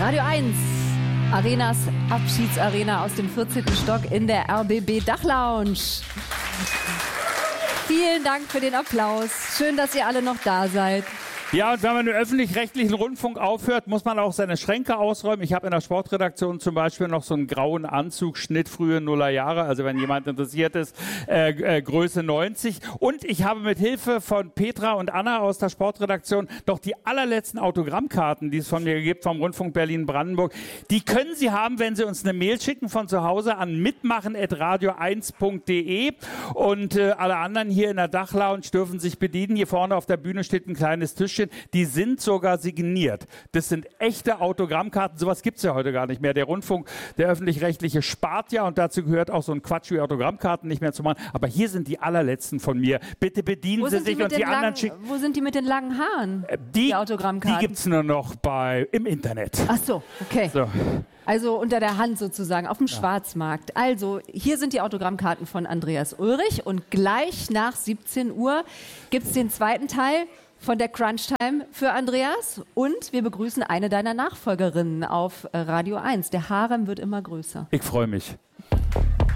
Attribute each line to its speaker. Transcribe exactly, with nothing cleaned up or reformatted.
Speaker 1: Radio eins, Arenas Abschiedsarena aus dem vierzehnten Stock in der R B B Dachlounge. Vielen Dank für den Applaus. Schön, dass ihr alle noch da seid.
Speaker 2: Ja, und wenn man den öffentlich-rechtlichen Rundfunk aufhört, muss man auch seine Schränke ausräumen. Ich habe in der Sportredaktion zum Beispiel noch so einen grauen Anzugschnitt frühe Nullerjahre, also wenn jemand interessiert ist, äh, äh, Größe neunzig. Und ich habe mit Hilfe von Petra und Anna aus der Sportredaktion noch die allerletzten Autogrammkarten, die es von mir gibt, vom Rundfunk Berlin-Brandenburg. Die können Sie haben, wenn Sie uns eine Mail schicken von zu Hause an mitmachen at radio eins punkt de. Und äh, alle anderen hier in der Dachlounge dürfen sich bedienen. Hier vorne auf der Bühne steht ein kleines Tischchen. Die sind sogar signiert. Das sind echte Autogrammkarten. Sowas gibt es ja heute gar nicht mehr. Der Rundfunk, der öffentlich-rechtliche, spart ja und dazu gehört auch so ein Quatsch wie Autogrammkarten nicht mehr zu machen. Aber hier sind die allerletzten von mir. Bitte bedienen
Speaker 1: Wo
Speaker 2: Sie
Speaker 1: sind
Speaker 2: sich
Speaker 1: die
Speaker 2: und die
Speaker 1: langen,
Speaker 2: anderen schicken.
Speaker 1: Wo sind die mit den langen Haaren?
Speaker 2: Die,
Speaker 1: die Autogrammkarten?
Speaker 2: Die gibt es nur noch bei, im Internet.
Speaker 1: Ach so, okay.
Speaker 2: So.
Speaker 1: Also unter der Hand sozusagen, auf dem ja. Schwarzmarkt. Also hier sind die Autogrammkarten von Andreas Ulrich und gleich nach siebzehn Uhr gibt es den zweiten Teil von der Crunch-Time für Andreas und wir begrüßen eine deiner Nachfolgerinnen auf Radio eins. Der Harem wird immer größer.
Speaker 2: Ich freue mich.